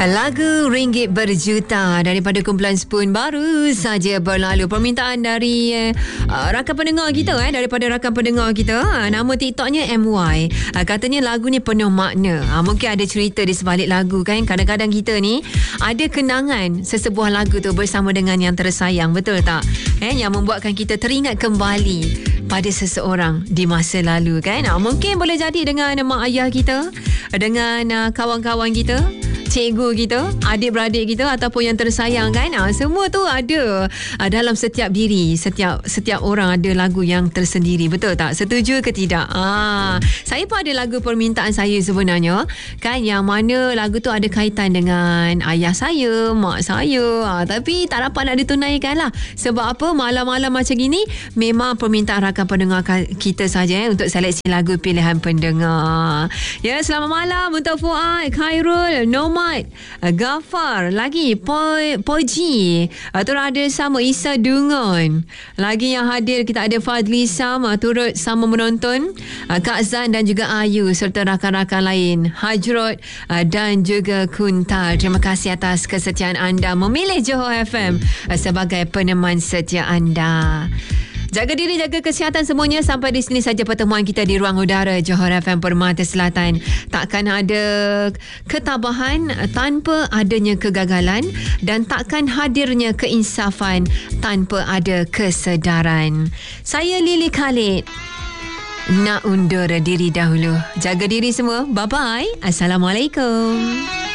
Lagu Ringgit Berjuta daripada kumpulan Spoon baru saja berlalu. Permintaan dari rakan pendengar kita daripada rakan pendengar kita. Nama TikToknya MY. Katanya lagu ni penuh makna. Mungkin ada cerita di sebalik lagu kan. Kadang-kadang kita ni ada kenangan sesebuah lagu tu bersama dengan yang tersayang. Betul tak? Yang membuatkan kita teringat kembali pada seseorang di masa lalu kan. Mungkin boleh jadi dengan mak ayah kita, dengan kawan-kawan kita, cikgu kita, adik-beradik kita ataupun yang tersayang kan. Semua tu ada dalam setiap diri. Setiap orang ada lagu yang tersendiri. Betul tak? Setuju ke tidak? Saya pun ada lagu permintaan saya sebenarnya kan, yang mana lagu tu ada kaitan dengan ayah saya, mak saya. Tapi tak dapat nak ditunaikan lah. Sebab apa? Malam-malam macam gini memang permintaan rakan pendengar kita saja untuk seleksi lagu pilihan pendengar. Ya, selamat malam untuk Fuad, Khairul, Nomad, Gafar, lagi Poji, turut ada sama Isa Dungon. Lagi yang hadir kita ada Fadli Sam, turut sama menonton, Kak Zan dan juga Ayu serta rakan-rakan lain, Hajrot dan juga Kuntal. Terima kasih atas kesetiaan anda memilih Johor FM sebagai peneman setia anda. Jaga diri, jaga kesihatan semuanya. Sampai di sini saja pertemuan kita di ruang udara Johor FM Permata Selatan. Takkan ada ketabahan tanpa adanya kegagalan, dan takkan hadirnya keinsafan tanpa ada kesedaran. Saya Lily Khalid nak undur diri dahulu. Jaga diri semua. Bye-bye. Assalamualaikum.